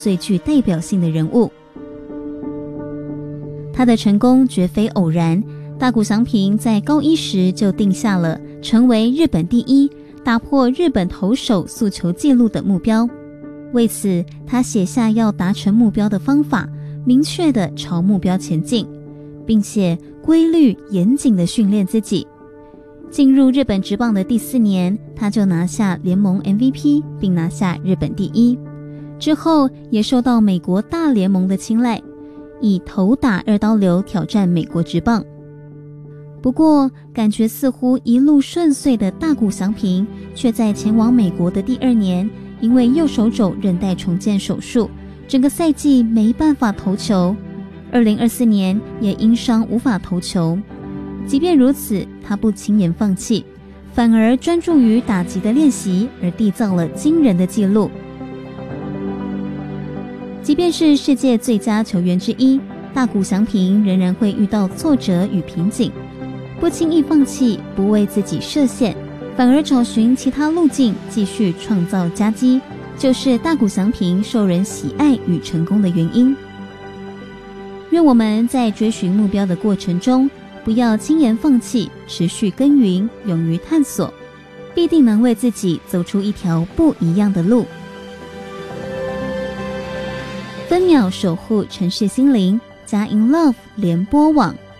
最具代表性的人物。他的成功绝非偶然，大谷翔平在高一时就定下了成为日本第一，打破日本投手速球纪录的目标。为此，他写下要达成目标的方法，明确地朝目标前进，并且规律严谨地训练自己。进入日本职棒的第4年，他就拿下联盟 MVP， 并拿下日本第一。之后也受到美国大联盟的青睐，以头打2刀流挑战美国职棒。不过，感觉似乎一路顺遂的大谷翔平，却在前往美国的第2年，因为右手肘韧带重建手术，整个赛季没办法投球。2024年也因伤无法投球。即便如此，他不轻言放弃，反而专注于打击的练习，而缔造了惊人的纪录。即便是世界最佳球员之一，大谷翔平仍然会遇到挫折与瓶颈，不轻易放弃，不为自己设限，反而找寻其他路径，继续创造佳绩，就是大谷翔平受人喜爱与成功的原因。愿我们在追寻目标的过程中，不要轻言放弃，持续耕耘，勇于探索，必定能为自己走出一条不一样的路。分秒守护城市心灵，佳音 Love 联播网。